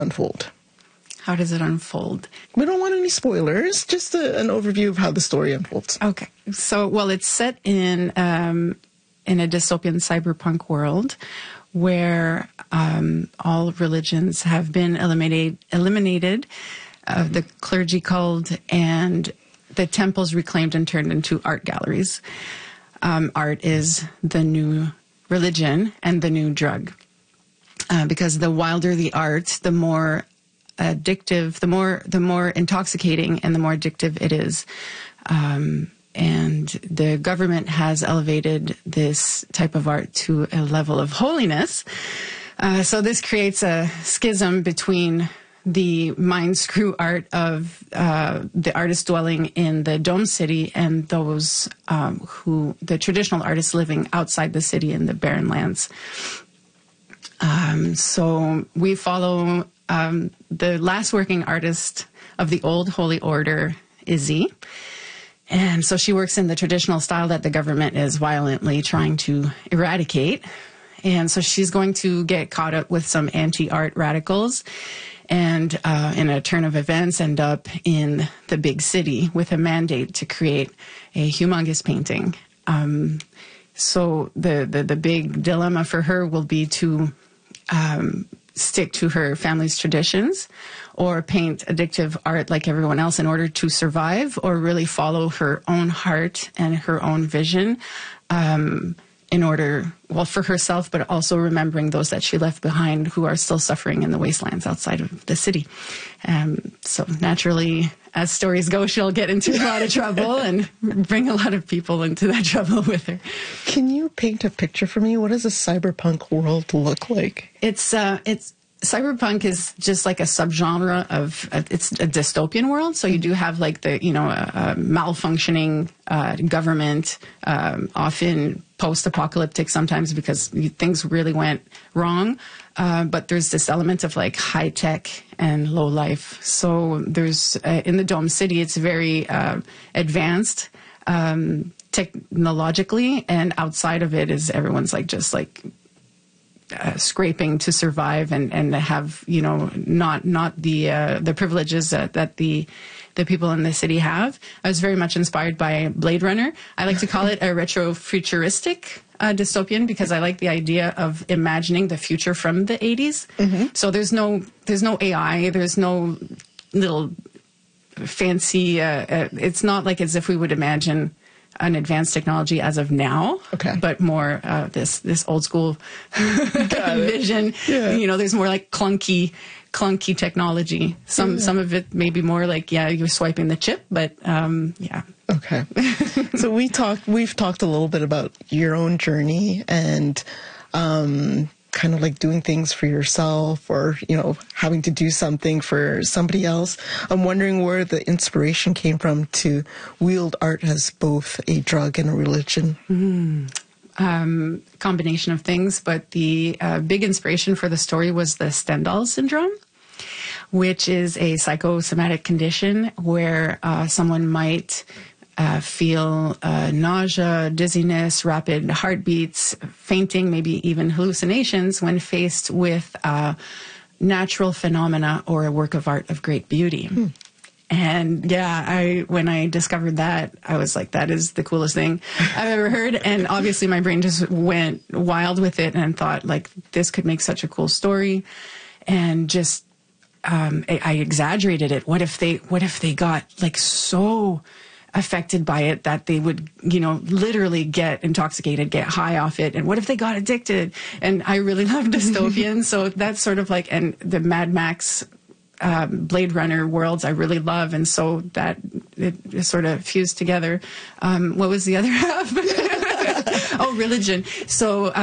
unfold? How does it unfold? We don't want any spoilers, just an overview of how the story unfolds. Okay. So, well, it's set in a dystopian cyberpunk world where all religions have been eliminated, the clergy culled, and the temples reclaimed and turned into art galleries. Art is the new religion and the new drug. Because the wilder the art, the more addictive, the more intoxicating and the more addictive it is. And the government has elevated this type of art to a level of holiness. So this creates a schism between the mind screw art of the artist dwelling in the Dome City and those the traditional artists living outside the city in the barren lands. So we follow the last working artist of the old holy order, Izzy. And so she works in the traditional style that the government is violently trying to eradicate. And so she's going to get caught up with some anti-art radicals and in a turn of events end up in the big city with a mandate to create a humongous painting. So the big dilemma for her will be to stick to her family's traditions or paint addictive art like everyone else in order to survive, or really follow her own heart and her own vision in order, well, for herself, but also remembering those that she left behind who are still suffering in the wastelands outside of the city. So naturally, as stories go, she'll get into a lot of trouble and bring a lot of people into that trouble with her. Can you paint a picture for me? What does a cyberpunk world look like? It's cyberpunk is just like a subgenre of it's a dystopian world. So you do have like the malfunctioning government, often post-apocalyptic sometimes because things really went wrong. But there's this element of like high tech and low life. So there's in the Dome City, it's very advanced technologically, and outside of it is everyone's like just like scraping to survive and have not the privileges that the people in the city have. I was very much inspired by Blade Runner. I like to call it a retro-futuristic dystopian because I like the idea of imagining the future from the 80s. Mm-hmm. So there's no AI, there's no little fancy. It's not like as if we would imagine an advanced technology as of now, okay, but more this old school vision. Yeah. There's more like clunky technology. Some of it may be more like, you're swiping the chip, but yeah. Okay. So we've talked a little bit about your own journey and kind of like doing things for yourself or, having to do something for somebody else. I'm wondering where the inspiration came from to wield art as both a drug and a religion. Combination of things, but the big inspiration for the story was the Stendhal syndrome, which is a psychosomatic condition where someone might feel nausea, dizziness, rapid heartbeats, fainting, maybe even hallucinations when faced with natural phenomena or a work of art of great beauty. And when I discovered that, I was like, that is the coolest thing I've ever heard. And obviously my brain just went wild with it and thought like, this could make such a cool story. And just, I exaggerated it. What if they got like so affected by it that they would, literally get intoxicated, get high off it? And what if they got addicted? And I really love dystopian. So that's sort of like, and the Mad Max, Blade Runner worlds I really love. And so that it sort of fused together. What was the other half? Oh, religion. So,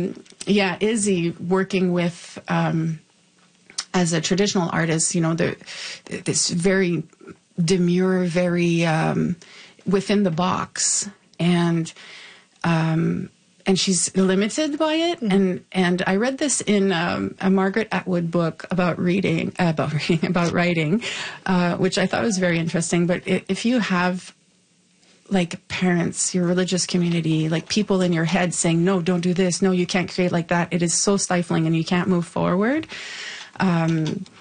Izzy working with, as a traditional artist, this very demure, very within the box, and she's limited by it. Mm-hmm. And I read this in a Margaret Atwood book about writing, which I thought was very interesting. But if you have like parents, your religious community, like people in your head saying, no, don't do this, no, you can't create like that, it is so stifling and you can't move forward.